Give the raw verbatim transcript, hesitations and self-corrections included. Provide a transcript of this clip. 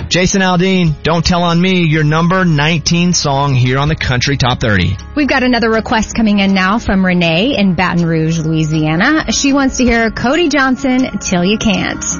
Jason Aldean, Don't Tell on Me, your number nineteen song here on the Country Top thirty. We've got another request coming in now from Renee in Baton Rouge, Louisiana. She wants to hear Cody Johnson, Till You Can't.